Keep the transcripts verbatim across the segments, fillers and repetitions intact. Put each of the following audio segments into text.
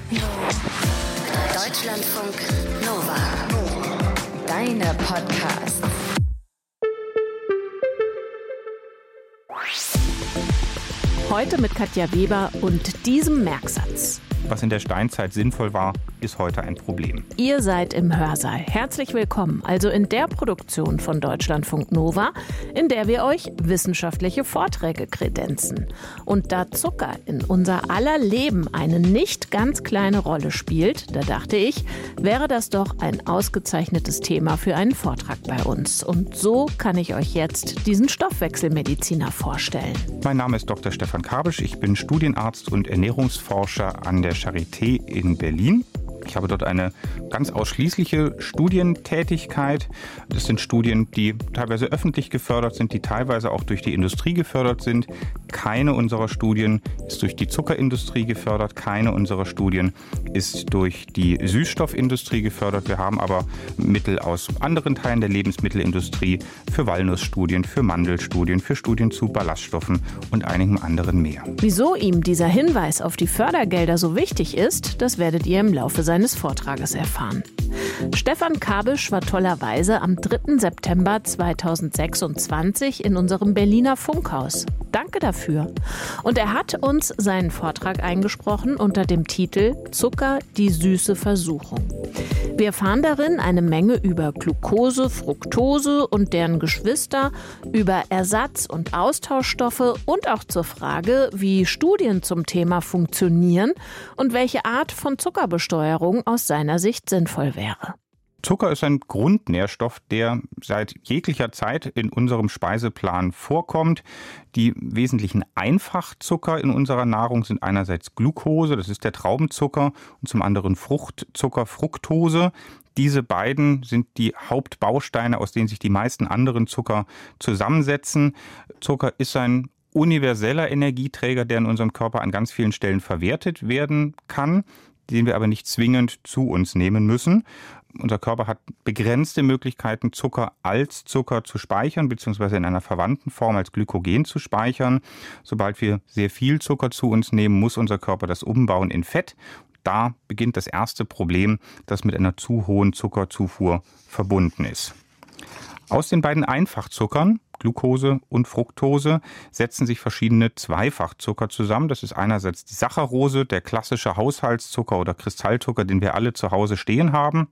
Deutschlandfunk Nova. Deine Podcasts. Heute mit Katja Weber und diesem Merksatz. Was in der Steinzeit sinnvoll war, ist heute ein Problem. Ihr seid im Hörsaal. Herzlich willkommen, also in der Produktion von Deutschlandfunk Nova, in der wir euch wissenschaftliche Vorträge kredenzen. Und da Zucker in unser aller Leben eine nicht ganz kleine Rolle spielt, da dachte ich, wäre das doch ein ausgezeichnetes Thema für einen Vortrag bei uns. Und so kann ich euch jetzt diesen Stoffwechselmediziner vorstellen. Mein Name ist Doktor Stefan Kabisch. Ich bin Studienarzt und Ernährungsforscher an der Charité in Berlin. Ich habe dort eine ganz ausschließliche Studientätigkeit. Das sind Studien, die teilweise öffentlich gefördert sind, die teilweise auch durch die Industrie gefördert sind. Keine unserer Studien ist durch die Zuckerindustrie gefördert. Keine unserer Studien ist durch die Süßstoffindustrie gefördert. Wir haben aber Mittel aus anderen Teilen der Lebensmittelindustrie für Walnussstudien, für Mandelstudien, für Studien zu Ballaststoffen und einigem anderen mehr. Wieso ihm dieser Hinweis auf die Fördergelder so wichtig ist, das werdet ihr im Laufe seines Vortrages erfahren. Stefan Kabisch war tollerweise am dritten September zweitausendsechsundzwanzig in unserem Berliner Funkhaus. Danke dafür. Und er hat uns seinen Vortrag eingesprochen unter dem Titel Zucker, die süße Versuchung. Wir erfahren darin eine Menge über Glucose, Fructose und deren Geschwister, über Ersatz- und Austauschstoffe und auch zur Frage, wie Studien zum Thema funktionieren und welche Art von Zuckerbesteuerung aus seiner Sicht sinnvoll wäre. Zucker ist ein Grundnährstoff, der seit jeglicher Zeit in unserem Speiseplan vorkommt. Die wesentlichen Einfachzucker in unserer Nahrung sind einerseits Glucose, das ist der Traubenzucker, und zum anderen Fruchtzucker, Fructose. Diese beiden sind die Hauptbausteine, aus denen sich die meisten anderen Zucker zusammensetzen. Zucker ist ein universeller Energieträger, der in unserem Körper an ganz vielen Stellen verwertet werden kann, den wir aber nicht zwingend zu uns nehmen müssen. Unser Körper hat begrenzte Möglichkeiten, Zucker als Zucker zu speichern, beziehungsweise in einer verwandten Form als Glykogen zu speichern. Sobald wir sehr viel Zucker zu uns nehmen, muss unser Körper das umbauen in Fett. Da beginnt das erste Problem, das mit einer zu hohen Zuckerzufuhr verbunden ist. Aus den beiden Einfachzuckern, Glucose und Fructose, setzen sich verschiedene Zweifachzucker zusammen. Das ist einerseits die Saccharose, der klassische Haushaltszucker oder Kristallzucker, den wir alle zu Hause stehen haben.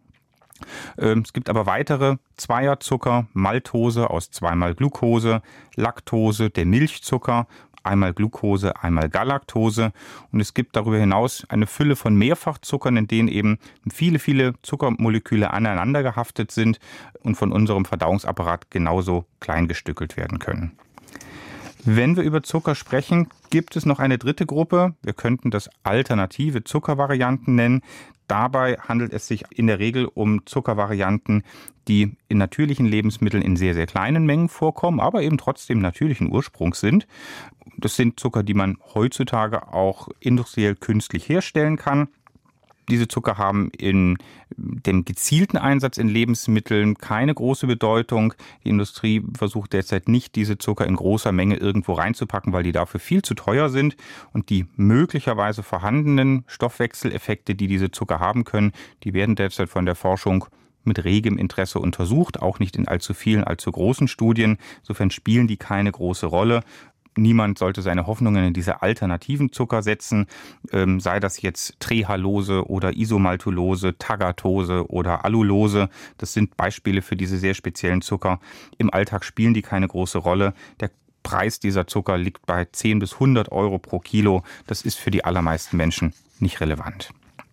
Es gibt aber weitere Zweierzucker, Maltose aus zweimal Glucose, Laktose, der Milchzucker, einmal Glucose, einmal Galaktose. Und es gibt darüber hinaus eine Fülle von Mehrfachzuckern, in denen eben viele, viele Zuckermoleküle aneinander gehaftet sind und von unserem Verdauungsapparat genauso klein gestückelt werden können. Wenn wir über Zucker sprechen, gibt es noch eine dritte Gruppe. Wir könnten das alternative Zuckervarianten nennen. Dabei handelt es sich in der Regel um Zuckervarianten, die in natürlichen Lebensmitteln in sehr, sehr kleinen Mengen vorkommen, aber eben trotzdem natürlichen Ursprungs sind. Das sind Zucker, die man heutzutage auch industriell künstlich herstellen kann. Diese Zucker haben in dem gezielten Einsatz in Lebensmitteln keine große Bedeutung. Die Industrie versucht derzeit nicht, diese Zucker in großer Menge irgendwo reinzupacken, weil die dafür viel zu teuer sind. Und die möglicherweise vorhandenen Stoffwechseleffekte, die diese Zucker haben können, die werden derzeit von der Forschung mit regem Interesse untersucht, auch nicht in allzu vielen, allzu großen Studien. Insofern spielen die keine große Rolle. Niemand sollte seine Hoffnungen in diese alternativen Zucker setzen, ähm, sei das jetzt Trehalose oder Isomaltulose, Tagatose oder Allulose. Das sind Beispiele für diese sehr speziellen Zucker. Im Alltag spielen die keine große Rolle. Der Preis dieser Zucker liegt bei zehn bis hundert Euro pro Kilo. Das ist für die allermeisten Menschen nicht relevant.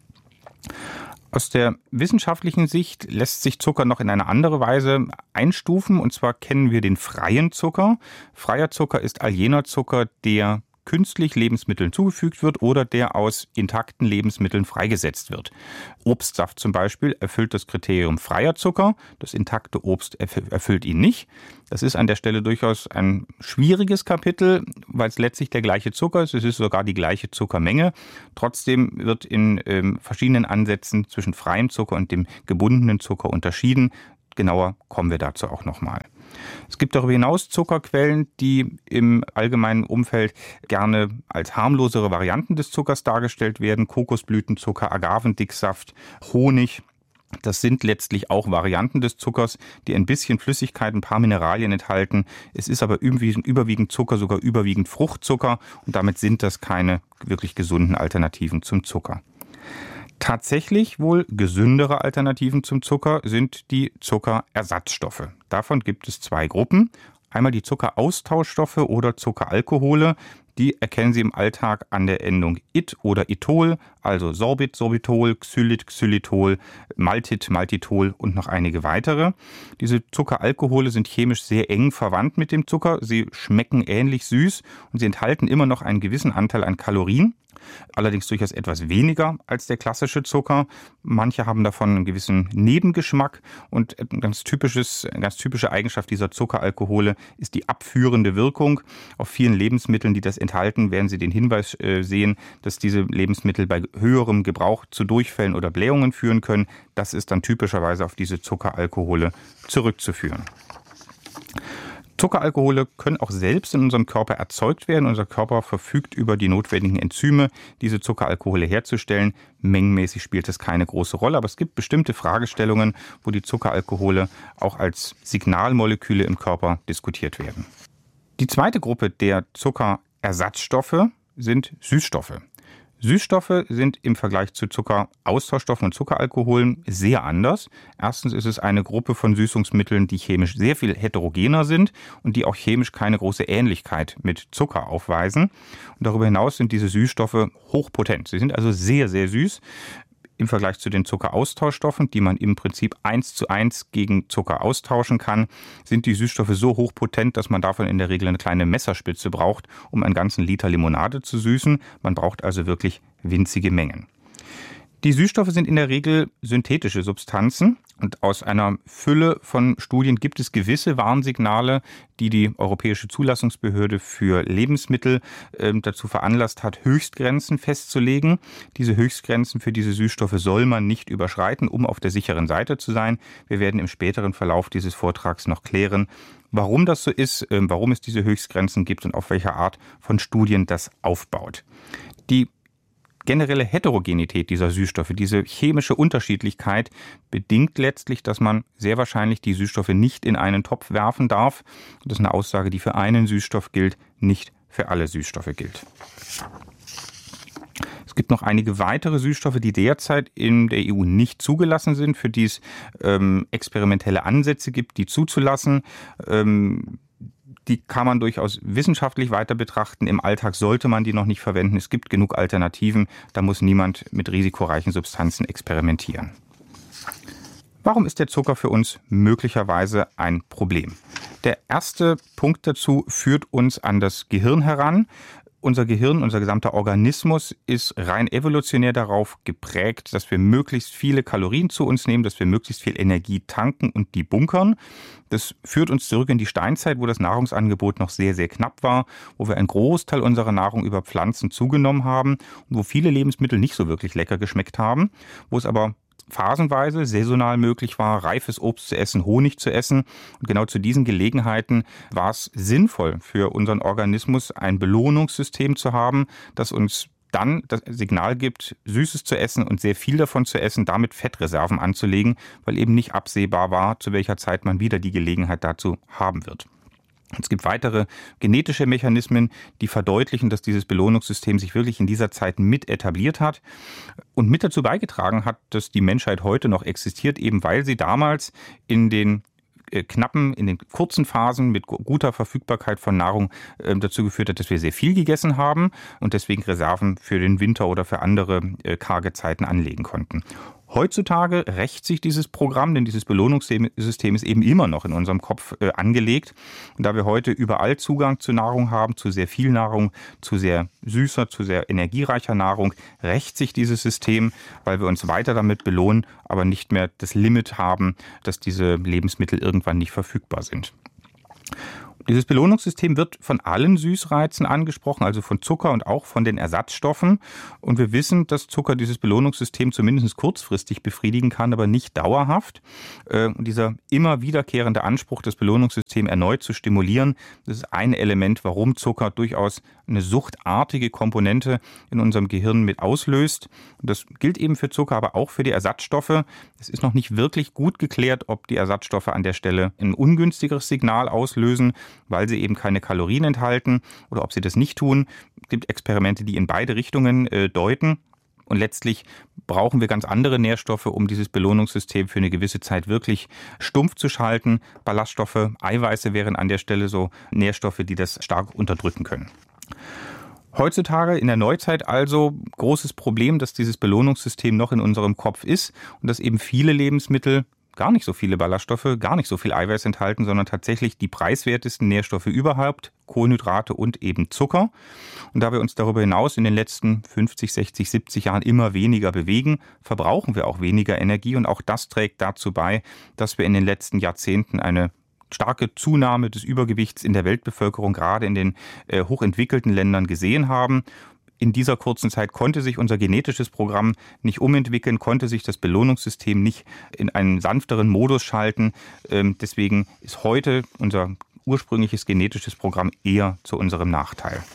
Aus der wissenschaftlichen Sicht lässt sich Zucker noch in eine andere Weise einstufen. Und zwar kennen wir den freien Zucker. Freier Zucker ist all jener Zucker, der künstlich Lebensmitteln zugefügt wird oder der aus intakten Lebensmitteln freigesetzt wird. Obstsaft zum Beispiel erfüllt das Kriterium freier Zucker. Das intakte Obst erfüllt ihn nicht. Das ist an der Stelle durchaus ein schwieriges Kapitel, weil es letztlich der gleiche Zucker ist. Es ist sogar die gleiche Zuckermenge. Trotzdem wird in ähm, verschiedenen Ansätzen zwischen freiem Zucker und dem gebundenen Zucker unterschieden. genauer kommen wir dazu auch nochmal. Es gibt darüber hinaus Zuckerquellen, die im allgemeinen Umfeld gerne als harmlosere Varianten des Zuckers dargestellt werden. Kokosblütenzucker, Agavendicksaft, Honig. Das sind letztlich auch Varianten des Zuckers, die ein bisschen Flüssigkeit, ein paar Mineralien enthalten. Es ist aber überwiegend Zucker, sogar überwiegend Fruchtzucker. Und damit sind das keine wirklich gesunden Alternativen zum Zucker. Tatsächlich wohl gesündere Alternativen zum Zucker sind die Zuckerersatzstoffe. Davon gibt es zwei Gruppen. Einmal die Zuckeraustauschstoffe oder Zuckeralkohole. Die erkennen Sie im Alltag an der Endung -id oder -itol, also Sorbit, Sorbitol, Xylit, Xylitol, Maltit, Maltitol und noch einige weitere. Diese Zuckeralkohole sind chemisch sehr eng verwandt mit dem Zucker. Sie schmecken ähnlich süß und sie enthalten immer noch einen gewissen Anteil an Kalorien. Allerdings durchaus etwas weniger als der klassische Zucker. Manche haben davon einen gewissen Nebengeschmack und ein ganz typisches, eine ganz typische Eigenschaft dieser Zuckeralkohole ist die abführende Wirkung. Auf vielen Lebensmitteln, die das enthalten, werden Sie den Hinweis sehen, dass diese Lebensmittel bei höherem Gebrauch zu Durchfällen oder Blähungen führen können. Das ist dann typischerweise auf diese Zuckeralkohole zurückzuführen. Zuckeralkohole können auch selbst in unserem Körper erzeugt werden. Unser Körper verfügt über die notwendigen Enzyme, diese Zuckeralkohole herzustellen. Mengenmäßig spielt das keine große Rolle, aber es gibt bestimmte Fragestellungen, wo die Zuckeralkohole auch als Signalmoleküle im Körper diskutiert werden. Die zweite Gruppe der Zuckerersatzstoffe sind Süßstoffe. Süßstoffe sind im Vergleich zu Zuckeraustauschstoffen und Zuckeralkoholen sehr anders. Erstens ist es eine Gruppe von Süßungsmitteln, die chemisch sehr viel heterogener sind und die auch chemisch keine große Ähnlichkeit mit Zucker aufweisen. Und darüber hinaus sind diese Süßstoffe hochpotent. Sie sind also sehr, sehr süß. Im Vergleich zu den Zuckeraustauschstoffen, die man im Prinzip eins zu eins gegen Zucker austauschen kann, sind die Süßstoffe so hochpotent, dass man davon in der Regel eine kleine Messerspitze braucht, um einen ganzen Liter Limonade zu süßen. Man braucht also wirklich winzige Mengen. Die Süßstoffe sind in der Regel synthetische Substanzen und aus einer Fülle von Studien gibt es gewisse Warnsignale, die die Europäische Zulassungsbehörde für Lebensmittel äh, dazu veranlasst hat, Höchstgrenzen festzulegen. Diese Höchstgrenzen für diese Süßstoffe soll man nicht überschreiten, um auf der sicheren Seite zu sein. Wir werden im späteren Verlauf dieses Vortrags noch klären, warum das so ist, äh, warum es diese Höchstgrenzen gibt und auf welche Art von Studien das aufbaut. Die generelle Heterogenität dieser Süßstoffe, diese chemische Unterschiedlichkeit bedingt letztlich, dass man sehr wahrscheinlich die Süßstoffe nicht in einen Topf werfen darf. Das ist eine Aussage, die für einen Süßstoff gilt, nicht für alle Süßstoffe gilt. Es gibt noch einige weitere Süßstoffe, die derzeit in der E U nicht zugelassen sind, für die es ähm, experimentelle Ansätze gibt, die zuzulassen. Ähm, Die kann man durchaus wissenschaftlich weiter betrachten. Im Alltag sollte man die noch nicht verwenden. Es gibt genug Alternativen. Da muss niemand mit risikoreichen Substanzen experimentieren. Warum ist der Zucker für uns möglicherweise ein Problem? Der erste Punkt dazu führt uns an das Gehirn heran. Unser Gehirn, unser gesamter Organismus ist rein evolutionär darauf geprägt, dass wir möglichst viele Kalorien zu uns nehmen, dass wir möglichst viel Energie tanken und die bunkern. Das führt uns zurück in die Steinzeit, wo das Nahrungsangebot noch sehr, sehr knapp war, wo wir einen Großteil unserer Nahrung über Pflanzen zugenommen haben und wo viele Lebensmittel nicht so wirklich lecker geschmeckt haben, wo es aber phasenweise saisonal möglich war, reifes Obst zu essen, Honig zu essen. Und genau zu diesen Gelegenheiten war es sinnvoll für unseren Organismus, ein Belohnungssystem zu haben, das uns dann das Signal gibt, Süßes zu essen und sehr viel davon zu essen, damit Fettreserven anzulegen, weil eben nicht absehbar war, zu welcher Zeit man wieder die Gelegenheit dazu haben wird. Es gibt weitere genetische Mechanismen, die verdeutlichen, dass dieses Belohnungssystem sich wirklich in dieser Zeit mit etabliert hat und mit dazu beigetragen hat, dass die Menschheit heute noch existiert, eben weil sie damals in den knappen, in den kurzen Phasen mit guter Verfügbarkeit von Nahrung äh, dazu geführt hat, dass wir sehr viel gegessen haben und deswegen Reserven für den Winter oder für andere äh, karge Zeiten anlegen konnten. Heutzutage rächt sich dieses Programm, denn dieses Belohnungssystem ist eben immer noch in unserem Kopf äh, angelegt. Und da wir heute überall Zugang zu Nahrung haben, zu sehr viel Nahrung, zu sehr süßer, zu sehr energiereicher Nahrung, rächt sich dieses System, weil wir uns weiter damit belohnen, aber nicht mehr das Limit haben, dass diese Lebensmittel irgendwann nicht verfügbar sind. Dieses Belohnungssystem wird von allen Süßreizen angesprochen, also von Zucker und auch von den Ersatzstoffen. Und wir wissen, dass Zucker dieses Belohnungssystem zumindest kurzfristig befriedigen kann, aber nicht dauerhaft. Und dieser immer wiederkehrende Anspruch, das Belohnungssystem erneut zu stimulieren, das ist ein Element, warum Zucker durchaus eine suchtartige Komponente in unserem Gehirn mit auslöst. Und das gilt eben für Zucker, aber auch für die Ersatzstoffe. Es ist noch nicht wirklich gut geklärt, ob die Ersatzstoffe an der Stelle ein ungünstigeres Signal auslösen, weil sie eben keine Kalorien enthalten, oder ob sie das nicht tun. Es gibt Experimente, die in beide Richtungen äh, deuten. Und letztlich brauchen wir ganz andere Nährstoffe, um dieses Belohnungssystem für eine gewisse Zeit wirklich stumpf zu schalten. Ballaststoffe, Eiweiße wären an der Stelle so Nährstoffe, die das stark unterdrücken können. Heutzutage in der Neuzeit also großes Problem, dass dieses Belohnungssystem noch in unserem Kopf ist und dass eben viele Lebensmittel gar nicht so viele Ballaststoffe, gar nicht so viel Eiweiß enthalten, sondern tatsächlich die preiswertesten Nährstoffe überhaupt, Kohlenhydrate und eben Zucker. Und da wir uns darüber hinaus in den letzten fünfzig, sechzig, siebzig Jahren immer weniger bewegen, verbrauchen wir auch weniger Energie. Und auch das trägt dazu bei, dass wir in den letzten Jahrzehnten eine starke Zunahme des Übergewichts in der Weltbevölkerung, gerade in den äh, hochentwickelten Ländern, gesehen haben. In dieser kurzen Zeit konnte sich unser genetisches Programm nicht umentwickeln, konnte sich das Belohnungssystem nicht in einen sanfteren Modus schalten. Ähm, deswegen ist heute unser ursprüngliches genetisches Programm eher zu unserem Nachteil.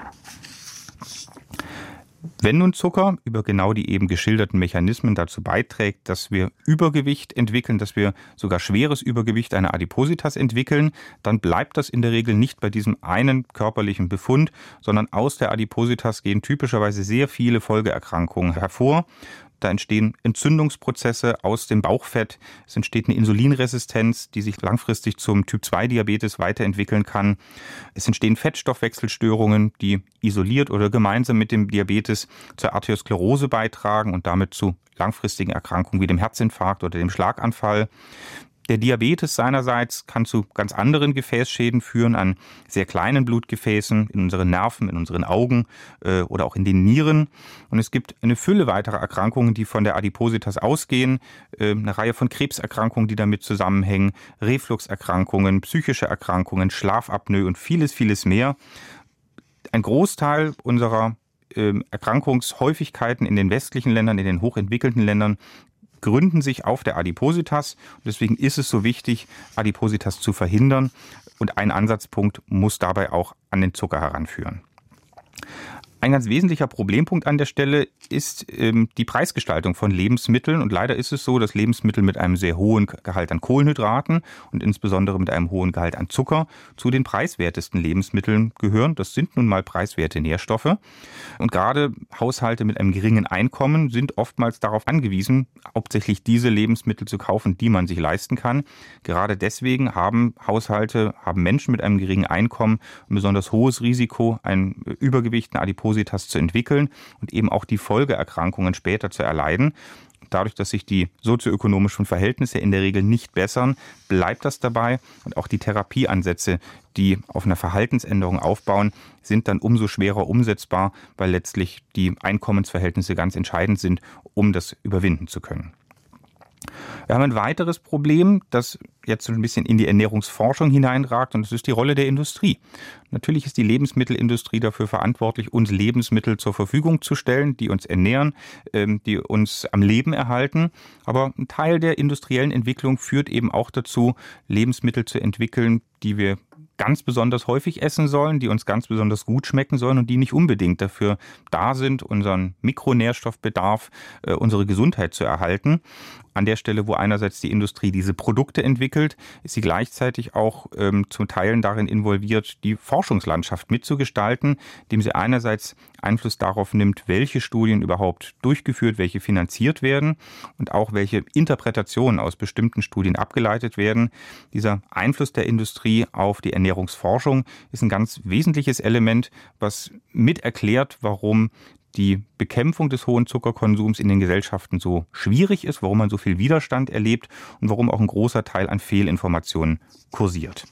Wenn nun Zucker über genau die eben geschilderten Mechanismen dazu beiträgt, dass wir Übergewicht entwickeln, dass wir sogar schweres Übergewicht, eine Adipositas entwickeln, dann bleibt das in der Regel nicht bei diesem einen körperlichen Befund, sondern aus der Adipositas gehen typischerweise sehr viele Folgeerkrankungen hervor. Da entstehen Entzündungsprozesse aus dem Bauchfett. Es entsteht eine Insulinresistenz, die sich langfristig zum Typ zwei Diabetes weiterentwickeln kann. Es entstehen Fettstoffwechselstörungen, die isoliert oder gemeinsam mit dem Diabetes zur Arteriosklerose beitragen und damit zu langfristigen Erkrankungen wie dem Herzinfarkt oder dem Schlaganfall. Der Diabetes seinerseits kann zu ganz anderen Gefäßschäden führen, an sehr kleinen Blutgefäßen, in unseren Nerven, in unseren Augen äh, oder auch in den Nieren. Und es gibt eine Fülle weiterer Erkrankungen, die von der Adipositas ausgehen, äh, eine Reihe von Krebserkrankungen, die damit zusammenhängen, Refluxerkrankungen, psychische Erkrankungen, Schlafapnoe und vieles, vieles mehr. Ein Großteil unserer äh, Erkrankungshäufigkeiten in den westlichen Ländern, in den hochentwickelten Ländern, gründen sich auf der Adipositas. Und deswegen ist es so wichtig, Adipositas zu verhindern. Und ein Ansatzpunkt muss dabei auch an den Zucker heranführen. Ein ganz wesentlicher Problempunkt an der Stelle ist ähm, die Preisgestaltung von Lebensmitteln. Und leider ist es so, dass Lebensmittel mit einem sehr hohen Gehalt an Kohlenhydraten und insbesondere mit einem hohen Gehalt an Zucker zu den preiswertesten Lebensmitteln gehören. Das sind nun mal preiswerte Nährstoffe. Und gerade Haushalte mit einem geringen Einkommen sind oftmals darauf angewiesen, hauptsächlich diese Lebensmittel zu kaufen, die man sich leisten kann. Gerade deswegen haben Haushalte, haben Menschen mit einem geringen Einkommen ein besonders hohes Risiko, ein Übergewicht, eine Adipositas zu entwickeln und eben auch die Folgeerkrankungen später zu erleiden. Dadurch, dass sich die sozioökonomischen Verhältnisse in der Regel nicht bessern, bleibt das dabei. Und auch die Therapieansätze, die auf einer Verhaltensänderung aufbauen, sind dann umso schwerer umsetzbar, weil letztlich die Einkommensverhältnisse ganz entscheidend sind, um das überwinden zu können. Wir haben ein weiteres Problem, das jetzt so ein bisschen in die Ernährungsforschung hineinragt, und das ist die Rolle der Industrie. Natürlich ist die Lebensmittelindustrie dafür verantwortlich, uns Lebensmittel zur Verfügung zu stellen, die uns ernähren, die uns am Leben erhalten. Aber ein Teil der industriellen Entwicklung führt eben auch dazu, Lebensmittel zu entwickeln, die wir ganz besonders häufig essen sollen, die uns ganz besonders gut schmecken sollen und die nicht unbedingt dafür da sind, unseren Mikronährstoffbedarf, äh, unsere Gesundheit zu erhalten. An der Stelle, wo einerseits die Industrie diese Produkte entwickelt, ist sie gleichzeitig auch ähm, zum Teil darin involviert, die Forschungslandschaft mitzugestalten, indem sie einerseits Einfluss darauf nimmt, welche Studien überhaupt durchgeführt, welche finanziert werden und auch welche Interpretationen aus bestimmten Studien abgeleitet werden. Dieser Einfluss der Industrie auf die Ernährungsforschung ist ein ganz wesentliches Element, was mit erklärt, warum die Bekämpfung des hohen Zuckerkonsums in den Gesellschaften so schwierig ist, warum man so viel Widerstand erlebt und warum auch ein großer Teil an Fehlinformationen kursiert.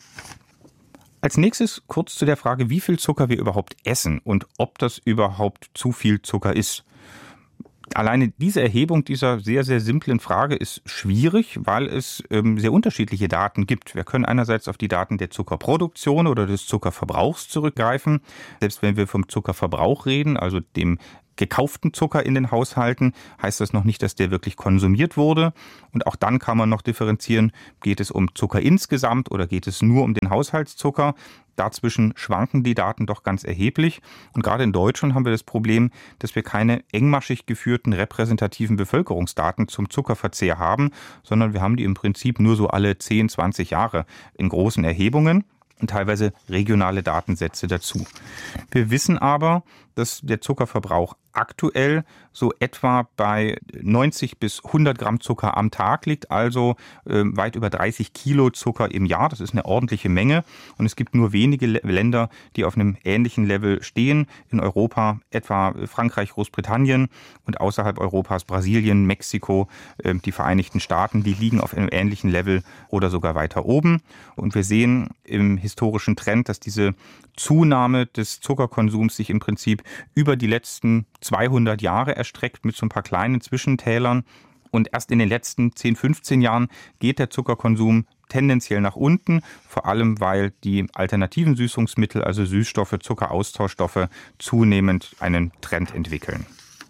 Als nächstes kurz zu der Frage, wie viel Zucker wir überhaupt essen und ob das überhaupt zu viel Zucker ist. Alleine diese Erhebung dieser sehr, sehr simplen Frage ist schwierig, weil es ähm, sehr unterschiedliche Daten gibt. Wir können einerseits auf die Daten der Zuckerproduktion oder des Zuckerverbrauchs zurückgreifen. Selbst wenn wir vom Zuckerverbrauch reden, also dem gekauften Zucker in den Haushalten, heißt das noch nicht, dass der wirklich konsumiert wurde. Und auch dann kann man noch differenzieren, geht es um Zucker insgesamt oder geht es nur um den Haushaltszucker. Dazwischen schwanken die Daten doch ganz erheblich. Und gerade in Deutschland haben wir das Problem, dass wir keine engmaschig geführten repräsentativen Bevölkerungsdaten zum Zuckerverzehr haben, sondern wir haben die im Prinzip nur so alle zehn, zwanzig Jahre in großen Erhebungen und teilweise regionale Datensätze dazu. Wir wissen aber, dass der Zuckerverbrauch aktuell so etwa bei neunzig bis hundert Gramm Zucker am Tag liegt, also äh, weit über dreißig Kilo Zucker im Jahr. Das ist eine ordentliche Menge und es gibt nur wenige Länder, die auf einem ähnlichen Level stehen. In Europa etwa Frankreich, Großbritannien und außerhalb Europas Brasilien, Mexiko, äh, die Vereinigten Staaten, die liegen auf einem ähnlichen Level oder sogar weiter oben. Und wir sehen im historischen Trend, dass diese Zunahme des Zuckerkonsums sich im Prinzip über die letzten zweihundert Jahre erstreckt mit so ein paar kleinen Zwischentälern. Und erst in den letzten zehn, fünfzehn Jahren geht der Zuckerkonsum tendenziell nach unten, vor allem weil die alternativen Süßungsmittel, also Süßstoffe, Zuckeraustauschstoffe, zunehmend einen Trend entwickeln.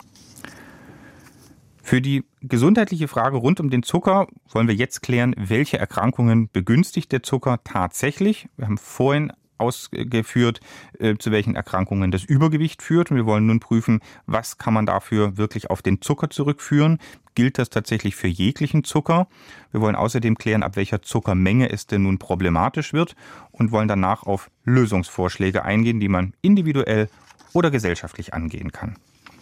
Für die gesundheitliche Frage rund um den Zucker wollen wir jetzt klären, welche Erkrankungen begünstigt der Zucker tatsächlich. Wir haben vorhin ausgeführt, äh, zu welchen Erkrankungen das Übergewicht führt. Und wir wollen nun prüfen, was kann man dafür wirklich auf den Zucker zurückführen. Gilt das tatsächlich für jeglichen Zucker? Wir wollen außerdem klären, ab welcher Zuckermenge es denn nun problematisch wird und wollen danach auf Lösungsvorschläge eingehen, die man individuell oder gesellschaftlich angehen kann.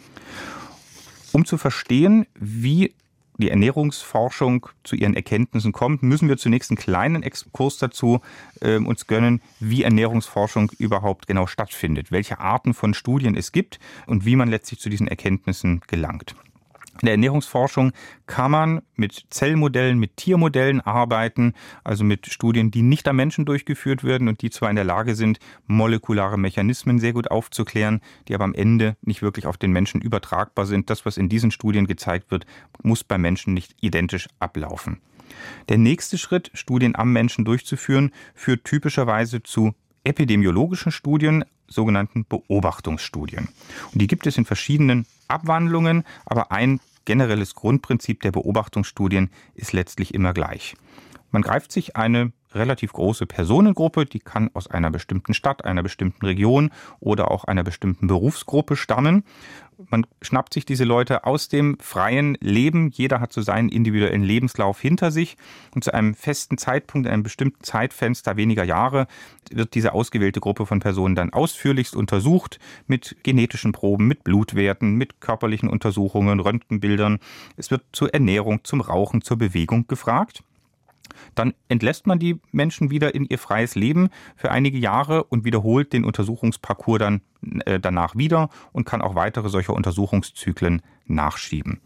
Um zu verstehen, wie die Ernährungsforschung zu ihren Erkenntnissen kommt, müssen wir zunächst einen kleinen Exkurs dazu äh, uns gönnen, wie Ernährungsforschung überhaupt genau stattfindet, welche Arten von Studien es gibt und wie man letztlich zu diesen Erkenntnissen gelangt. In der Ernährungsforschung kann man mit Zellmodellen, mit Tiermodellen arbeiten, also mit Studien, die nicht am Menschen durchgeführt werden und die zwar in der Lage sind, molekulare Mechanismen sehr gut aufzuklären, die aber am Ende nicht wirklich auf den Menschen übertragbar sind. Das, was in diesen Studien gezeigt wird, muss beim Menschen nicht identisch ablaufen. Der nächste Schritt, Studien am Menschen durchzuführen, führt typischerweise zu epidemiologischen Studien, sogenannten Beobachtungsstudien. Und die gibt es in verschiedenen Abwandlungen, aber ein generelles Grundprinzip der Beobachtungsstudien ist letztlich immer gleich. Man greift sich eine relativ große Personengruppe, die kann aus einer bestimmten Stadt, einer bestimmten Region oder auch einer bestimmten Berufsgruppe stammen. Man schnappt sich diese Leute aus dem freien Leben. Jeder hat so seinen individuellen Lebenslauf hinter sich. Und zu einem festen Zeitpunkt, in einem bestimmten Zeitfenster weniger Jahre, wird diese ausgewählte Gruppe von Personen dann ausführlichst untersucht mit genetischen Proben, mit Blutwerten, mit körperlichen Untersuchungen, Röntgenbildern. Es wird zur Ernährung, zum Rauchen, zur Bewegung gefragt. Dann entlässt man die Menschen wieder in ihr freies Leben für einige Jahre und wiederholt den Untersuchungsparcours dann äh, danach wieder und kann auch weitere solcher Untersuchungszyklen nachschieben.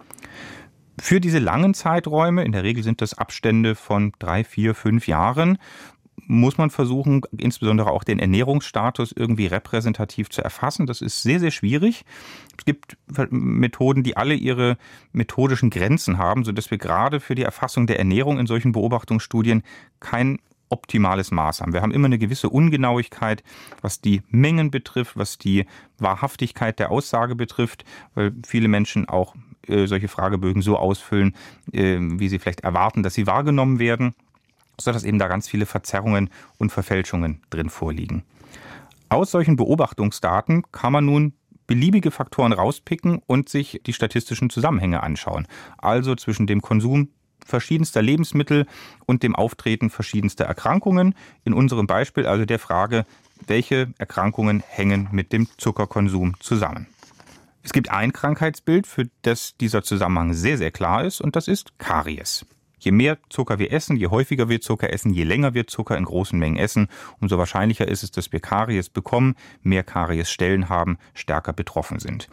Für diese langen Zeiträume, in der Regel sind das Abstände von drei, vier, fünf Jahren, muss man versuchen, insbesondere auch den Ernährungsstatus irgendwie repräsentativ zu erfassen. Das ist sehr, sehr schwierig. Es gibt Methoden, die alle ihre methodischen Grenzen haben, sodass wir gerade für die Erfassung der Ernährung in solchen Beobachtungsstudien kein optimales Maß haben. Wir haben immer eine gewisse Ungenauigkeit, was die Mengen betrifft, was die Wahrhaftigkeit der Aussage betrifft, weil viele Menschen auch äh, solche Fragebögen so ausfüllen, äh, wie sie vielleicht erwarten, dass sie wahrgenommen werden, sodass eben da ganz viele Verzerrungen und Verfälschungen drin vorliegen. Aus solchen Beobachtungsdaten kann man nun beliebige Faktoren rauspicken und sich die statistischen Zusammenhänge anschauen. Also zwischen dem Konsum verschiedenster Lebensmittel und dem Auftreten verschiedenster Erkrankungen. In unserem Beispiel also der Frage, welche Erkrankungen hängen mit dem Zuckerkonsum zusammen. Es gibt ein Krankheitsbild, für das dieser Zusammenhang sehr, sehr klar ist, und das ist Karies. Je mehr Zucker wir essen, je häufiger wir Zucker essen, je länger wir Zucker in großen Mengen essen, umso wahrscheinlicher ist es, dass wir Karies bekommen, mehr Kariesstellen haben, stärker betroffen sind.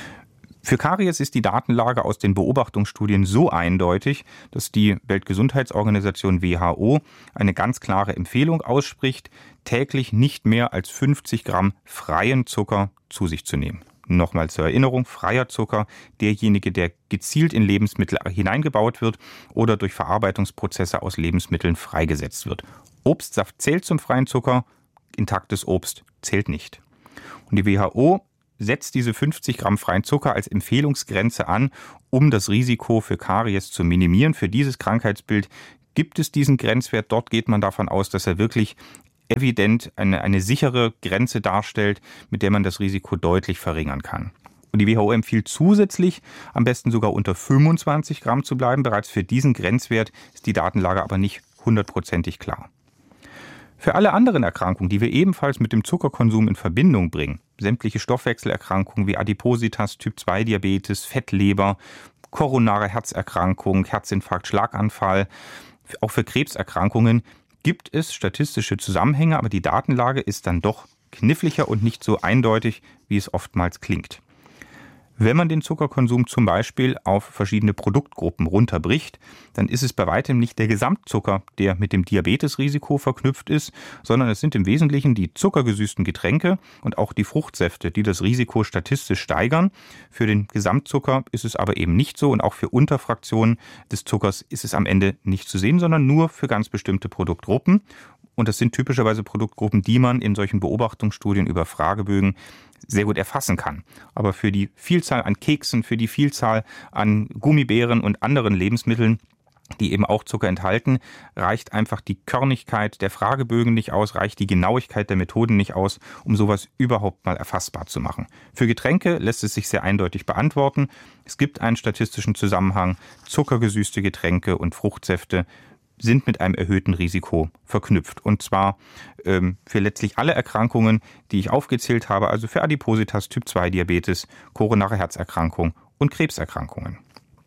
Für Karies ist die Datenlage aus den Beobachtungsstudien so eindeutig, dass die Weltgesundheitsorganisation W H O eine ganz klare Empfehlung ausspricht, täglich nicht mehr als fünfzig Gramm freien Zucker zu sich zu nehmen. Nochmal zur Erinnerung, freier Zucker, derjenige, der gezielt in Lebensmittel hineingebaut wird oder durch Verarbeitungsprozesse aus Lebensmitteln freigesetzt wird. Obstsaft zählt zum freien Zucker, intaktes Obst zählt nicht. Und die W H O setzt diese fünfzig Gramm freien Zucker als Empfehlungsgrenze an, um das Risiko für Karies zu minimieren. Für dieses Krankheitsbild gibt es diesen Grenzwert. Dort geht man davon aus, dass er wirklich evident eine, eine sichere Grenze darstellt, mit der man das Risiko deutlich verringern kann. Und die W H O empfiehlt zusätzlich, am besten sogar unter fünfundzwanzig Gramm zu bleiben. Bereits für diesen Grenzwert ist die Datenlage aber nicht hundertprozentig klar. Für alle anderen Erkrankungen, die wir ebenfalls mit dem Zuckerkonsum in Verbindung bringen, sämtliche Stoffwechselerkrankungen wie Adipositas, Typ zwei Diabetes, Fettleber, koronare Herzerkrankung, Herzinfarkt, Schlaganfall, auch für Krebserkrankungen gibt es statistische Zusammenhänge, aber die Datenlage ist dann doch kniffliger und nicht so eindeutig, wie es oftmals klingt. Wenn man den Zuckerkonsum zum Beispiel auf verschiedene Produktgruppen runterbricht, dann ist es bei weitem nicht der Gesamtzucker, der mit dem Diabetesrisiko verknüpft ist, sondern es sind im Wesentlichen die zuckergesüßten Getränke und auch die Fruchtsäfte, die das Risiko statistisch steigern. Für den Gesamtzucker ist es aber eben nicht so und auch für Unterfraktionen des Zuckers ist es am Ende nicht zu sehen, sondern nur für ganz bestimmte Produktgruppen. Und das sind typischerweise Produktgruppen, die man in solchen Beobachtungsstudien über Fragebögen sehr gut erfassen kann. Aber für die Vielzahl an Keksen, für die Vielzahl an Gummibären und anderen Lebensmitteln, die eben auch Zucker enthalten, reicht einfach die Körnigkeit der Fragebögen nicht aus, reicht die Genauigkeit der Methoden nicht aus, um sowas überhaupt mal erfassbar zu machen. Für Getränke lässt es sich sehr eindeutig beantworten. Es gibt einen statistischen Zusammenhang. Zuckergesüßte Getränke und Fruchtsäfte sind mit einem erhöhten Risiko verknüpft. Und zwar ähm, für letztlich alle Erkrankungen, die ich aufgezählt habe, also für Adipositas, Typ zwei Diabetes, koronare Herzerkrankung und Krebserkrankungen.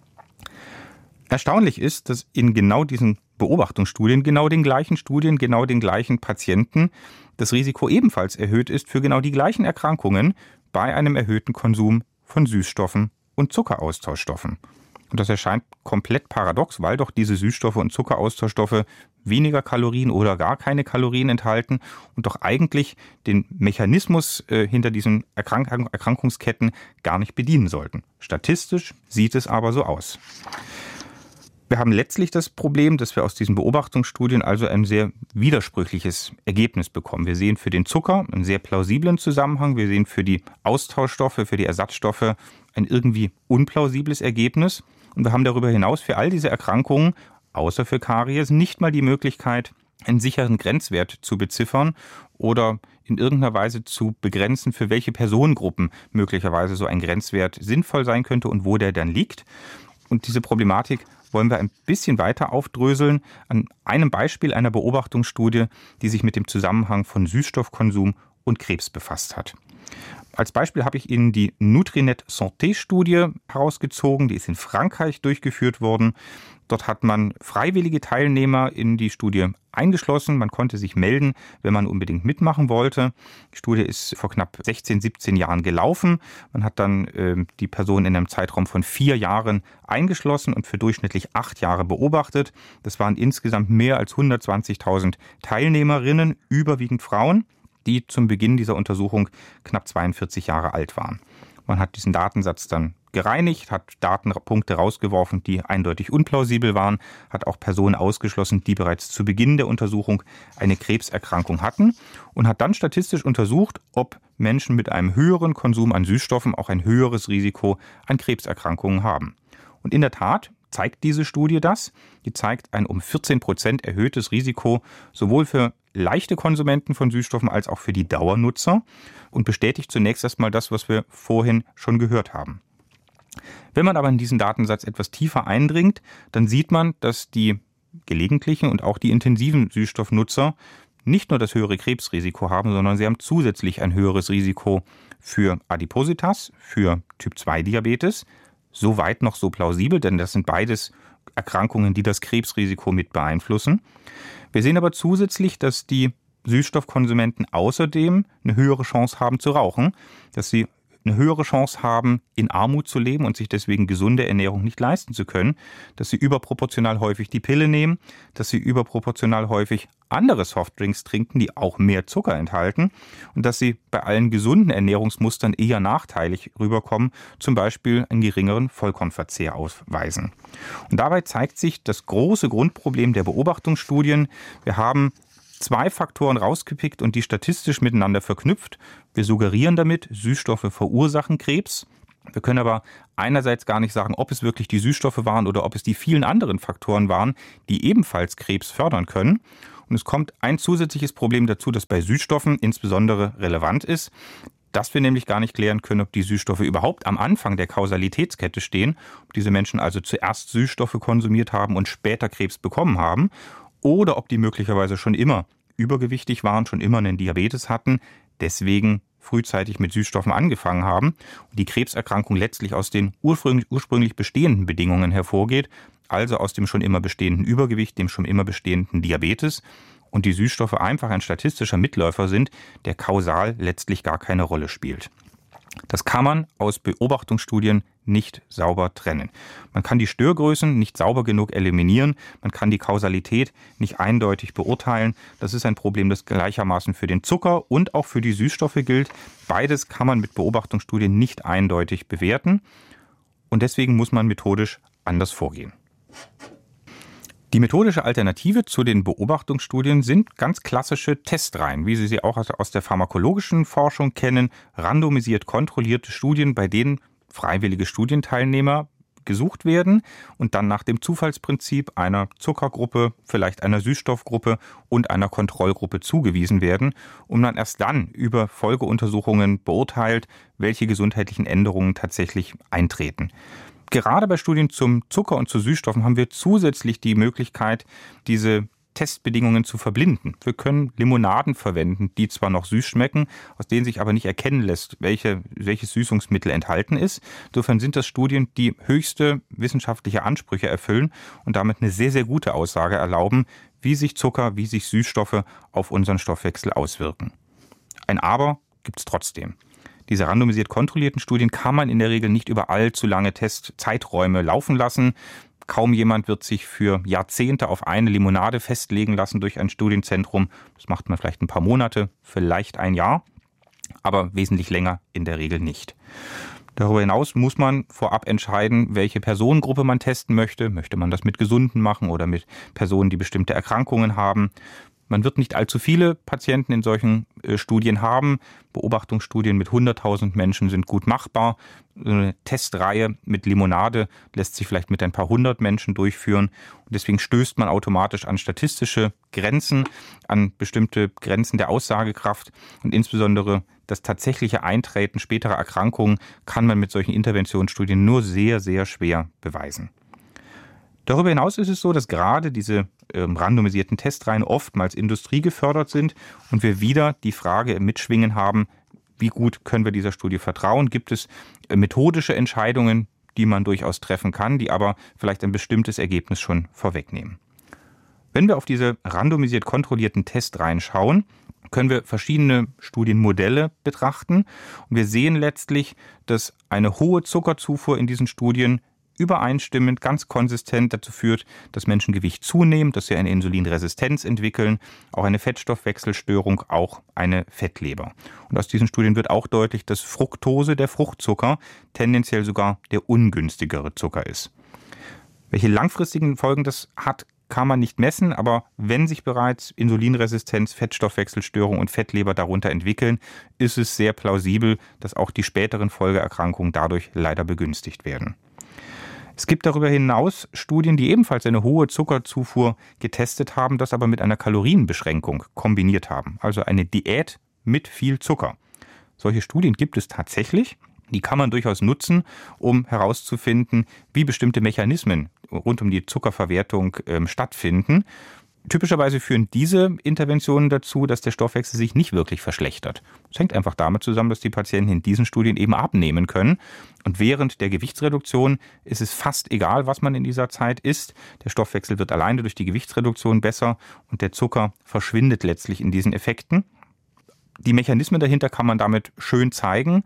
Erstaunlich ist, dass in genau diesen Beobachtungsstudien, genau den gleichen Studien, genau den gleichen Patienten das Risiko ebenfalls erhöht ist für genau die gleichen Erkrankungen bei einem erhöhten Konsum von Süßstoffen und Zuckeraustauschstoffen. Und das erscheint komplett paradox, weil doch diese Süßstoffe und Zuckeraustauschstoffe weniger Kalorien oder gar keine Kalorien enthalten und doch eigentlich den Mechanismus äh, hinter diesen Erkrank- Erkrankungsketten gar nicht bedienen sollten. Statistisch sieht es aber so aus. Wir haben letztlich das Problem, dass wir aus diesen Beobachtungsstudien also ein sehr widersprüchliches Ergebnis bekommen. Wir sehen für den Zucker einen sehr plausiblen Zusammenhang, wir sehen für die Austauschstoffe, für die Ersatzstoffe ein irgendwie unplausibles Ergebnis. Und wir haben darüber hinaus für all diese Erkrankungen, außer für Karies, nicht mal die Möglichkeit, einen sicheren Grenzwert zu beziffern oder in irgendeiner Weise zu begrenzen, für welche Personengruppen möglicherweise so ein Grenzwert sinnvoll sein könnte und wo der dann liegt. Und diese Problematik wollen wir ein bisschen weiter aufdröseln an einem Beispiel einer Beobachtungsstudie, die sich mit dem Zusammenhang von Süßstoffkonsum und Krebs befasst hat. Als Beispiel habe ich Ihnen die Nutrinet Santé-Studie herausgezogen. Die ist in Frankreich durchgeführt worden. Dort hat man freiwillige Teilnehmer in die Studie eingeschlossen. Man konnte sich melden, wenn man unbedingt mitmachen wollte. Die Studie ist vor knapp sechzehn, siebzehn Jahren gelaufen. Man hat dann äh, die Person in einem Zeitraum von vier Jahren eingeschlossen und für durchschnittlich acht Jahre beobachtet. Das waren insgesamt mehr als hundertzwanzigtausend Teilnehmerinnen, überwiegend Frauen, die zum Beginn dieser Untersuchung knapp zweiundvierzig Jahre alt waren. Man hat diesen Datensatz dann gereinigt, hat Datenpunkte rausgeworfen, die eindeutig unplausibel waren, hat auch Personen ausgeschlossen, die bereits zu Beginn der Untersuchung eine Krebserkrankung hatten und hat dann statistisch untersucht, ob Menschen mit einem höheren Konsum an Süßstoffen auch ein höheres Risiko an Krebserkrankungen haben. Und in der Tat zeigt diese Studie das. Die zeigt ein um vierzehn Prozent erhöhtes Risiko sowohl für leichte Konsumenten von Süßstoffen als auch für die Dauernutzer und bestätigt zunächst erstmal das, was wir vorhin schon gehört haben. Wenn man aber in diesen Datensatz etwas tiefer eindringt, dann sieht man, dass die gelegentlichen und auch die intensiven Süßstoffnutzer nicht nur das höhere Krebsrisiko haben, sondern sie haben zusätzlich ein höheres Risiko für Adipositas, für Typ zwei Diabetes. Soweit noch so plausibel, denn das sind beides Erkrankungen, die das Krebsrisiko mit beeinflussen. Wir sehen aber zusätzlich, dass die Süßstoffkonsumenten außerdem eine höhere Chance haben zu rauchen, dass sie eine höhere Chance haben, in Armut zu leben und sich deswegen gesunde Ernährung nicht leisten zu können, dass sie überproportional häufig die Pille nehmen, dass sie überproportional häufig andere Softdrinks trinken, die auch mehr Zucker enthalten und dass sie bei allen gesunden Ernährungsmustern eher nachteilig rüberkommen, zum Beispiel einen geringeren Vollkornverzehr ausweisen. Und dabei zeigt sich das große Grundproblem der Beobachtungsstudien. Wir haben zwei Faktoren rausgepickt und die statistisch miteinander verknüpft. Wir suggerieren damit, Süßstoffe verursachen Krebs. Wir können aber einerseits gar nicht sagen, ob es wirklich die Süßstoffe waren oder ob es die vielen anderen Faktoren waren, die ebenfalls Krebs fördern können. Und es kommt ein zusätzliches Problem dazu, das bei Süßstoffen insbesondere relevant ist, dass wir nämlich gar nicht klären können, ob die Süßstoffe überhaupt am Anfang der Kausalitätskette stehen, ob diese Menschen also zuerst Süßstoffe konsumiert haben und später Krebs bekommen haben, oder ob die möglicherweise schon immer übergewichtig waren, schon immer einen Diabetes hatten, deswegen frühzeitig mit Süßstoffen angefangen haben und die Krebserkrankung letztlich aus den ursprünglich, ursprünglich bestehenden Bedingungen hervorgeht, also aus dem schon immer bestehenden Übergewicht, dem schon immer bestehenden Diabetes und die Süßstoffe einfach ein statistischer Mitläufer sind, der kausal letztlich gar keine Rolle spielt. Das kann man aus Beobachtungsstudien nicht sauber trennen. Man kann die Störgrößen nicht sauber genug eliminieren, man kann die Kausalität nicht eindeutig beurteilen. Das ist ein Problem, das gleichermaßen für den Zucker und auch für die Süßstoffe gilt. Beides kann man mit Beobachtungsstudien nicht eindeutig bewerten und deswegen muss man methodisch anders vorgehen. Die methodische Alternative zu den Beobachtungsstudien sind ganz klassische Testreihen, wie Sie sie auch aus der pharmakologischen Forschung kennen, randomisiert kontrollierte Studien, bei denen freiwillige Studienteilnehmer gesucht werden und dann nach dem Zufallsprinzip einer Zuckergruppe, vielleicht einer Süßstoffgruppe und einer Kontrollgruppe zugewiesen werden, um dann erst dann über Folgeuntersuchungen beurteilt, welche gesundheitlichen Änderungen tatsächlich eintreten. Gerade bei Studien zum Zucker und zu Süßstoffen haben wir zusätzlich die Möglichkeit, diese Testbedingungen zu verblinden. Wir können Limonaden verwenden, die zwar noch süß schmecken, aus denen sich aber nicht erkennen lässt, welche, welches Süßungsmittel enthalten ist. Insofern sind das Studien, die höchste wissenschaftliche Ansprüche erfüllen und damit eine sehr, sehr gute Aussage erlauben, wie sich Zucker, wie sich Süßstoffe auf unseren Stoffwechsel auswirken. Ein Aber gibt es trotzdem. Diese randomisiert kontrollierten Studien kann man in der Regel nicht über allzu lange Testzeiträume laufen lassen. Kaum jemand wird sich für Jahrzehnte auf eine Limonade festlegen lassen durch ein Studienzentrum. Das macht man vielleicht ein paar Monate, vielleicht ein Jahr, aber wesentlich länger in der Regel nicht. Darüber hinaus muss man vorab entscheiden, welche Personengruppe man testen möchte. Möchte man das mit Gesunden machen oder mit Personen, die bestimmte Erkrankungen haben? Man wird nicht allzu viele Patienten in solchen äh, Studien haben. Beobachtungsstudien mit hunderttausend Menschen sind gut machbar. Eine Testreihe mit Limonade lässt sich vielleicht mit ein paar hundert Menschen durchführen. Und deswegen stößt man automatisch an statistische Grenzen, an bestimmte Grenzen der Aussagekraft. Und insbesondere das tatsächliche Eintreten späterer Erkrankungen kann man mit solchen Interventionsstudien nur sehr, sehr schwer beweisen. Darüber hinaus ist es so, dass gerade diese ähm, randomisierten Testreihen oftmals industriegefördert sind und wir wieder die Frage im Mitschwingen haben, wie gut können wir dieser Studie vertrauen? Gibt es äh, methodische Entscheidungen, die man durchaus treffen kann, die aber vielleicht ein bestimmtes Ergebnis schon vorwegnehmen? Wenn wir auf diese randomisiert kontrollierten Testreihen schauen, können wir verschiedene Studienmodelle betrachten und wir sehen letztlich, dass eine hohe Zuckerzufuhr in diesen Studien übereinstimmend, ganz konsistent dazu führt, dass Menschen Gewicht zunehmen, dass sie eine Insulinresistenz entwickeln, auch eine Fettstoffwechselstörung, auch eine Fettleber. Und aus diesen Studien wird auch deutlich, dass Fructose, der Fruchtzucker, tendenziell sogar der ungünstigere Zucker ist. Welche langfristigen Folgen das hat, kann man nicht messen, aber wenn sich bereits Insulinresistenz, Fettstoffwechselstörung und Fettleber darunter entwickeln, ist es sehr plausibel, dass auch die späteren Folgeerkrankungen dadurch leider begünstigt werden. Es gibt darüber hinaus Studien, die ebenfalls eine hohe Zuckerzufuhr getestet haben, das aber mit einer Kalorienbeschränkung kombiniert haben. Also eine Diät mit viel Zucker. Solche Studien gibt es tatsächlich. Die kann man durchaus nutzen, um herauszufinden, wie bestimmte Mechanismen rund um die Zuckerverwertung äh, stattfinden. Typischerweise führen diese Interventionen dazu, dass der Stoffwechsel sich nicht wirklich verschlechtert. Das hängt einfach damit zusammen, dass die Patienten in diesen Studien eben abnehmen können. Und während der Gewichtsreduktion ist es fast egal, was man in dieser Zeit isst. Der Stoffwechsel wird alleine durch die Gewichtsreduktion besser und der Zucker verschwindet letztlich in diesen Effekten. Die Mechanismen dahinter kann man damit schön zeigen.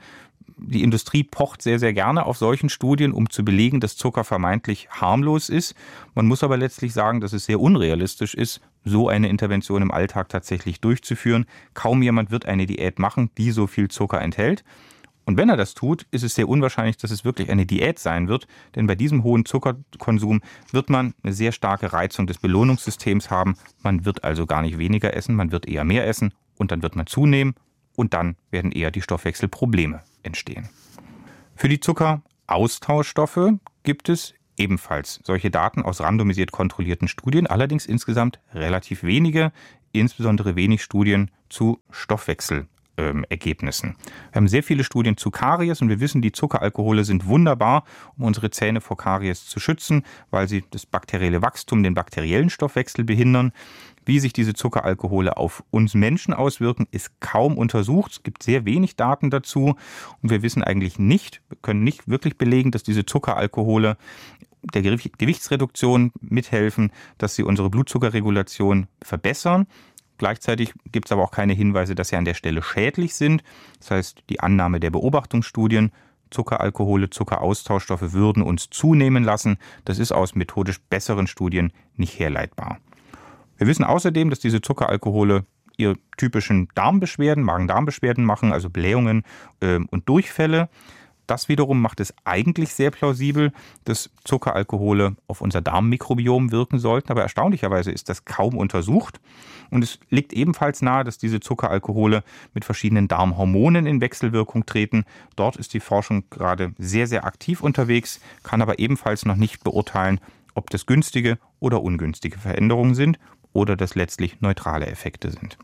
Die Industrie pocht sehr, sehr gerne auf solchen Studien, um zu belegen, dass Zucker vermeintlich harmlos ist. Man muss aber letztlich sagen, dass es sehr unrealistisch ist, so eine Intervention im Alltag tatsächlich durchzuführen. Kaum jemand wird eine Diät machen, die so viel Zucker enthält. Und wenn er das tut, ist es sehr unwahrscheinlich, dass es wirklich eine Diät sein wird, denn bei diesem hohen Zuckerkonsum wird man eine sehr starke Reizung des Belohnungssystems haben. Man wird also gar nicht weniger essen, man wird eher mehr essen und dann wird man zunehmen und dann werden eher die Stoffwechselprobleme entstehen. Für die Zuckeraustauschstoffe gibt es ebenfalls solche Daten aus randomisiert kontrollierten Studien, allerdings insgesamt relativ wenige, insbesondere wenig Studien zu Stoffwechsel. Ergebnissen. Wir haben sehr viele Studien zu Karies und wir wissen, die Zuckeralkohole sind wunderbar, um unsere Zähne vor Karies zu schützen, weil sie das bakterielle Wachstum, den bakteriellen Stoffwechsel behindern. Wie sich diese Zuckeralkohole auf uns Menschen auswirken, ist kaum untersucht. Es gibt sehr wenig Daten dazu und wir wissen eigentlich nicht, wir können nicht wirklich belegen, dass diese Zuckeralkohole der Gewichtsreduktion mithelfen, dass sie unsere Blutzuckerregulation verbessern. Gleichzeitig gibt es aber auch keine Hinweise, dass sie an der Stelle schädlich sind. Das heißt, die Annahme der Beobachtungsstudien, Zuckeralkohole, Zuckeraustauschstoffe würden uns zunehmen lassen, das ist aus methodisch besseren Studien nicht herleitbar. Wir wissen außerdem, dass diese Zuckeralkohole ihre typischen Darmbeschwerden, Magen-Darm-Beschwerden machen, also Blähungen äh, und Durchfälle. Das wiederum macht es eigentlich sehr plausibel, dass Zuckeralkohole auf unser Darmmikrobiom wirken sollten. Aber erstaunlicherweise ist das kaum untersucht. Und es liegt ebenfalls nahe, dass diese Zuckeralkohole mit verschiedenen Darmhormonen in Wechselwirkung treten. Dort ist die Forschung gerade sehr, sehr aktiv unterwegs, kann aber ebenfalls noch nicht beurteilen, ob das günstige oder ungünstige Veränderungen sind oder das letztlich neutrale Effekte sind.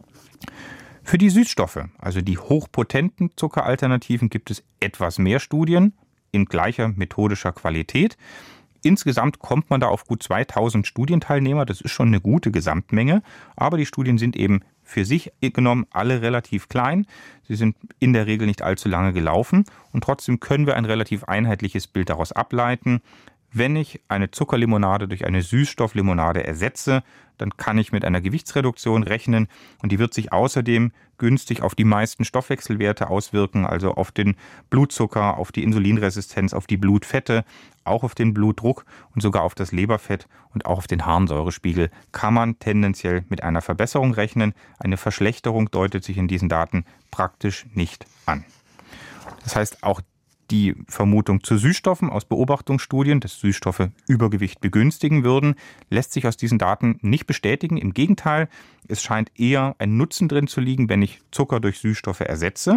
Für die Süßstoffe, also die hochpotenten Zuckeralternativen, gibt es etwas mehr Studien in gleicher methodischer Qualität. Insgesamt kommt man da auf gut zweitausend Studienteilnehmer. Das ist schon eine gute Gesamtmenge. Aber die Studien sind eben für sich genommen alle relativ klein. Sie sind in der Regel nicht allzu lange gelaufen. Und trotzdem können wir ein relativ einheitliches Bild daraus ableiten. Wenn ich eine Zuckerlimonade durch eine Süßstofflimonade ersetze, dann kann ich mit einer Gewichtsreduktion rechnen und die wird sich außerdem günstig auf die meisten Stoffwechselwerte auswirken, also auf den Blutzucker, auf die Insulinresistenz, auf die Blutfette, auch auf den Blutdruck und sogar auf das Leberfett und auch auf den Harnsäurespiegel kann man tendenziell mit einer Verbesserung rechnen. Eine Verschlechterung deutet sich in diesen Daten praktisch nicht an. Das heißt, auch die Vermutung zu Süßstoffen aus Beobachtungsstudien, dass Süßstoffe Übergewicht begünstigen würden, lässt sich aus diesen Daten nicht bestätigen. Im Gegenteil, es scheint eher ein Nutzen drin zu liegen, wenn ich Zucker durch Süßstoffe ersetze.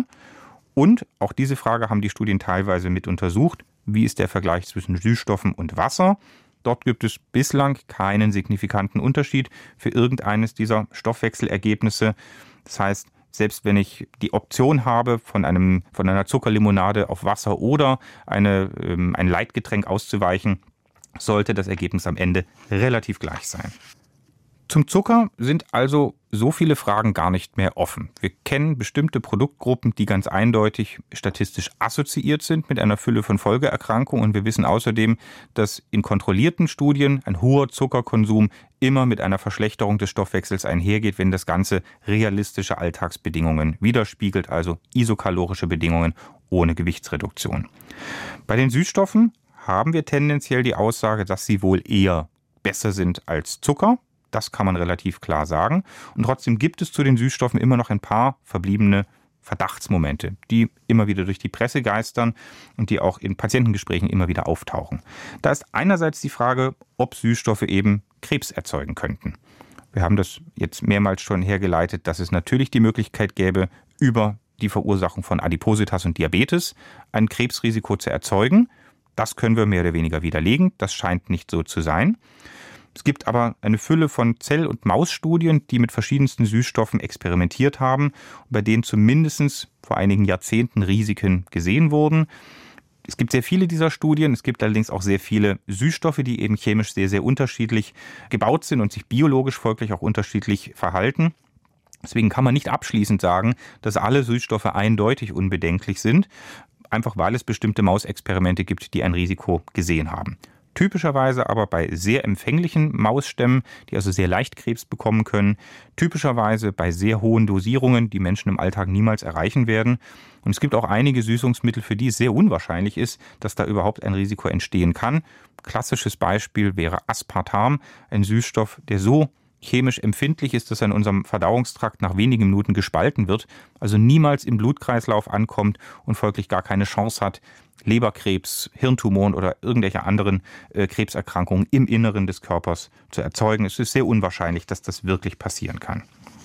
Und auch diese Frage haben die Studien teilweise mit untersucht. Wie ist der Vergleich zwischen Süßstoffen und Wasser? Dort gibt es bislang keinen signifikanten Unterschied für irgendeines dieser Stoffwechselergebnisse. Das heißt, selbst wenn ich die Option habe, von, einem, von einer Zuckerlimonade auf Wasser oder eine, ähm, ein Leitgetränk auszuweichen, sollte das Ergebnis am Ende relativ gleich sein. Zum Zucker sind also so viele Fragen gar nicht mehr offen. Wir kennen bestimmte Produktgruppen, die ganz eindeutig statistisch assoziiert sind mit einer Fülle von Folgeerkrankungen. Und wir wissen außerdem, dass in kontrollierten Studien ein hoher Zuckerkonsum immer mit einer Verschlechterung des Stoffwechsels einhergeht, wenn das Ganze realistische Alltagsbedingungen widerspiegelt, also isokalorische Bedingungen ohne Gewichtsreduktion. Bei den Süßstoffen haben wir tendenziell die Aussage, dass sie wohl eher besser sind als Zucker. Das kann man relativ klar sagen. Und trotzdem gibt es zu den Süßstoffen immer noch ein paar verbliebene Verdachtsmomente, die immer wieder durch die Presse geistern und die auch in Patientengesprächen immer wieder auftauchen. Da ist einerseits die Frage, ob Süßstoffe eben Krebs erzeugen könnten. Wir haben das jetzt mehrmals schon hergeleitet, dass es natürlich die Möglichkeit gäbe, über die Verursachung von Adipositas und Diabetes ein Krebsrisiko zu erzeugen. Das können wir mehr oder weniger widerlegen. Das scheint nicht so zu sein. Es gibt aber eine Fülle von Zell- und Mausstudien, die mit verschiedensten Süßstoffen experimentiert haben, bei denen zumindest vor einigen Jahrzehnten Risiken gesehen wurden. Es gibt sehr viele dieser Studien, es gibt allerdings auch sehr viele Süßstoffe, die eben chemisch sehr, sehr unterschiedlich gebaut sind und sich biologisch folglich auch unterschiedlich verhalten. Deswegen kann man nicht abschließend sagen, dass alle Süßstoffe eindeutig unbedenklich sind, einfach weil es bestimmte Mausexperimente gibt, die ein Risiko gesehen haben. Typischerweise aber bei sehr empfänglichen Mausstämmen, die also sehr leicht Krebs bekommen können. Typischerweise bei sehr hohen Dosierungen, die Menschen im Alltag niemals erreichen werden. Und es gibt auch einige Süßungsmittel, für die es sehr unwahrscheinlich ist, dass da überhaupt ein Risiko entstehen kann. Klassisches Beispiel wäre Aspartam, ein Süßstoff, der so chemisch empfindlich ist, dass er in unserem Verdauungstrakt nach wenigen Minuten gespalten wird, also niemals im Blutkreislauf ankommt und folglich gar keine Chance hat, Leberkrebs, Hirntumoren oder irgendwelche anderen äh, Krebserkrankungen im Inneren des Körpers zu erzeugen. Es ist sehr unwahrscheinlich, dass das wirklich passieren kann.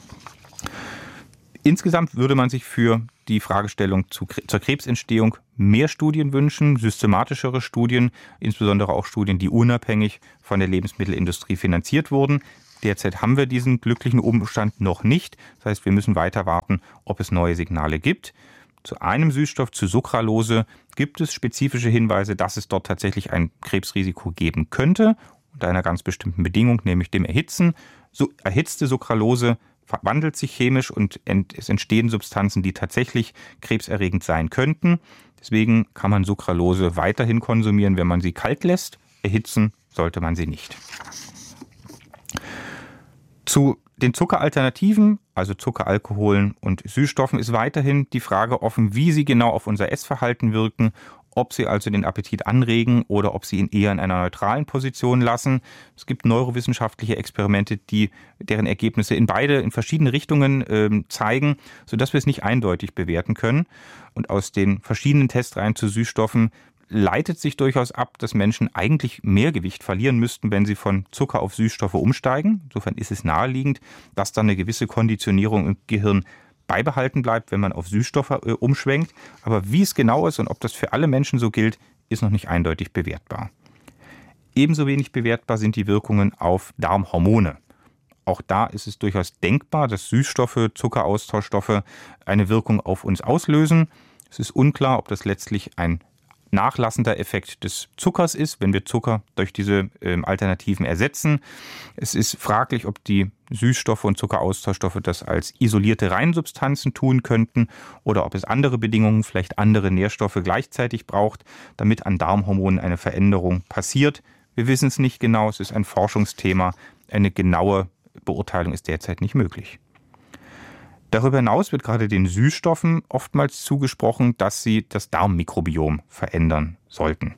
Insgesamt würde man sich für die Fragestellung zu, zur Krebsentstehung mehr Studien wünschen, systematischere Studien, insbesondere auch Studien, die unabhängig von der Lebensmittelindustrie finanziert wurden. Derzeit haben wir diesen glücklichen Umstand noch nicht. Das heißt, wir müssen weiter warten, ob es neue Signale gibt. Zu einem Süßstoff, zu Sucralose, gibt es spezifische Hinweise, dass es dort tatsächlich ein Krebsrisiko geben könnte, unter einer ganz bestimmten Bedingung, nämlich dem Erhitzen. So erhitzte Sucralose verwandelt sich chemisch und es entstehen Substanzen, die tatsächlich krebserregend sein könnten. Deswegen kann man Sucralose weiterhin konsumieren, wenn man sie kalt lässt. Erhitzen sollte man sie nicht. Zu den Zuckeralternativen, also Zuckeralkoholen und Süßstoffen, ist weiterhin die Frage offen, wie sie genau auf unser Essverhalten wirken, ob sie also den Appetit anregen oder ob sie ihn eher in einer neutralen Position lassen. Es gibt neurowissenschaftliche Experimente, die deren Ergebnisse in beide, in verschiedene Richtungen äh, zeigen, sodass wir es nicht eindeutig bewerten können. Und aus den verschiedenen Testreihen zu Süßstoffen leitet sich durchaus ab, dass Menschen eigentlich mehr Gewicht verlieren müssten, wenn sie von Zucker auf Süßstoffe umsteigen. Insofern ist es naheliegend, dass dann eine gewisse Konditionierung im Gehirn beibehalten bleibt, wenn man auf Süßstoffe äh, umschwenkt. Aber wie es genau ist und ob das für alle Menschen so gilt, ist noch nicht eindeutig bewertbar. Ebenso wenig bewertbar sind die Wirkungen auf Darmhormone. Auch da ist es durchaus denkbar, dass Süßstoffe, Zuckeraustauschstoffe eine Wirkung auf uns auslösen. Es ist unklar, ob das letztlich ein nachlassender Effekt des Zuckers ist, wenn wir Zucker durch diese äh, Alternativen ersetzen. Es ist fraglich, ob die Süßstoffe und Zuckeraustauschstoffe das als isolierte Reinsubstanzen tun könnten oder ob es andere Bedingungen, vielleicht andere Nährstoffe gleichzeitig braucht, damit an Darmhormonen eine Veränderung passiert. Wir wissen es nicht genau, es ist ein Forschungsthema. Eine genaue Beurteilung ist derzeit nicht möglich. Darüber hinaus wird gerade den Süßstoffen oftmals zugesprochen, dass sie das Darmmikrobiom verändern sollten.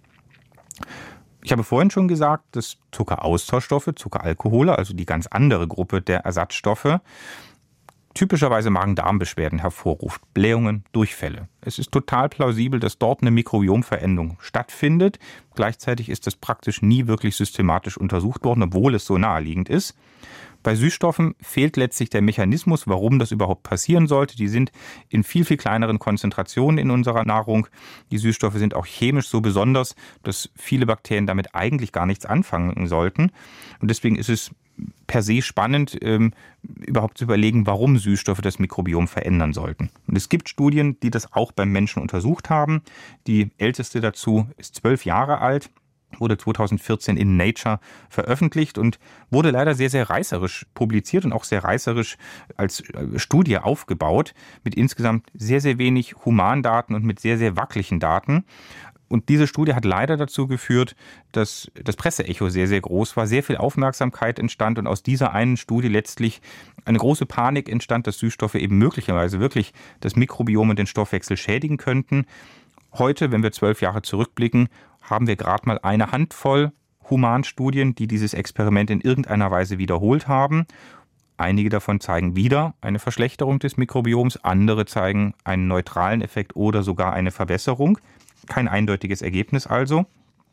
Ich habe vorhin schon gesagt, dass Zuckeraustauschstoffe, Zuckeralkohole, also die ganz andere Gruppe der Ersatzstoffe, typischerweise Magen-Darm-Beschwerden hervorruft, Blähungen, Durchfälle. Es ist total plausibel, dass dort eine Mikrobiomveränderung stattfindet. Gleichzeitig ist das praktisch nie wirklich systematisch untersucht worden, obwohl es so naheliegend ist. Bei Süßstoffen fehlt letztlich der Mechanismus, warum das überhaupt passieren sollte. Die sind in viel, viel kleineren Konzentrationen in unserer Nahrung. Die Süßstoffe sind auch chemisch so besonders, dass viele Bakterien damit eigentlich gar nichts anfangen sollten. Und deswegen ist es per se spannend, ähm, überhaupt zu überlegen, warum Süßstoffe das Mikrobiom verändern sollten. Und es gibt Studien, die das auch beim Menschen untersucht haben. Die älteste dazu ist zwölf Jahre alt. Wurde zweitausendvierzehn in Nature veröffentlicht und wurde leider sehr, sehr reißerisch publiziert und auch sehr reißerisch als Studie aufgebaut, mit insgesamt sehr, sehr wenig Humandaten und mit sehr, sehr wackeligen Daten. Und diese Studie hat leider dazu geführt, dass das Presseecho sehr, sehr groß war, sehr viel Aufmerksamkeit entstand und aus dieser einen Studie letztlich eine große Panik entstand, dass Süßstoffe eben möglicherweise wirklich das Mikrobiom und den Stoffwechsel schädigen könnten. Heute, wenn wir zwölf Jahre zurückblicken, haben wir gerade mal eine Handvoll Humanstudien, die dieses Experiment in irgendeiner Weise wiederholt haben. Einige davon zeigen wieder eine Verschlechterung des Mikrobioms, andere zeigen einen neutralen Effekt oder sogar eine Verbesserung. Kein eindeutiges Ergebnis also.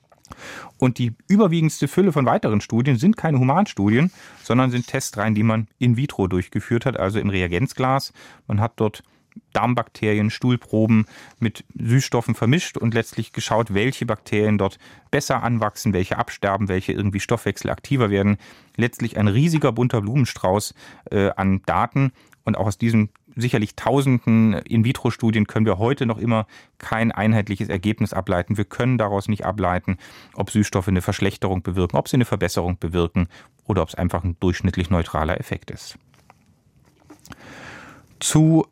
Und die überwiegendste Fülle von weiteren Studien sind keine Humanstudien, sondern sind Testreihen, die man in vitro durchgeführt hat, also im Reagenzglas. Man hat dort Darmbakterien, Stuhlproben mit Süßstoffen vermischt und letztlich geschaut, welche Bakterien dort besser anwachsen, welche absterben, welche irgendwie stoffwechselaktiver werden. Letztlich ein riesiger bunter Blumenstrauß äh, an Daten und auch aus diesen sicherlich tausenden In-vitro-Studien können wir heute noch immer kein einheitliches Ergebnis ableiten. Wir können daraus nicht ableiten, ob Süßstoffe eine Verschlechterung bewirken, ob sie eine Verbesserung bewirken oder ob es einfach ein durchschnittlich neutraler Effekt ist. Zu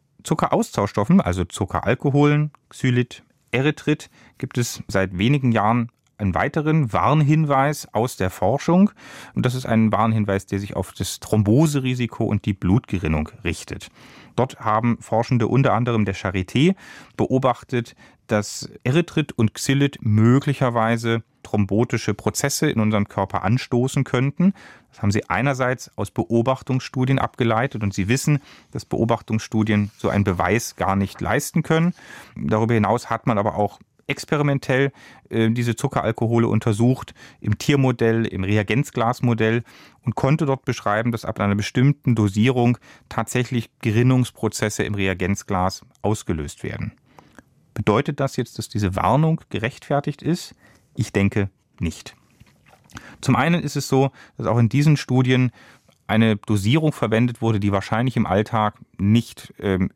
Zuckeraustauschstoffen, also Zuckeralkoholen, Xylit, Erythrit, gibt es seit wenigen Jahren einen weiteren Warnhinweis aus der Forschung. Und das ist ein Warnhinweis, der sich auf das Thromboserisiko und die Blutgerinnung richtet. Dort haben Forschende unter anderem der Charité beobachtet, dass Erythrit und Xylit möglicherweise thrombotische Prozesse in unserem Körper anstoßen könnten. Das haben sie einerseits aus Beobachtungsstudien abgeleitet und sie wissen, dass Beobachtungsstudien so einen Beweis gar nicht leisten können. Darüber hinaus hat man aber auch experimentell äh, diese Zuckeralkohole untersucht, im Tiermodell, im Reagenzglasmodell und konnte dort beschreiben, dass ab einer bestimmten Dosierung tatsächlich Gerinnungsprozesse im Reagenzglas ausgelöst werden. Bedeutet das jetzt, dass diese Warnung gerechtfertigt ist? Ich denke nicht. Zum einen ist es so, dass auch in diesen Studien eine Dosierung verwendet wurde, die wahrscheinlich im Alltag nicht ähm,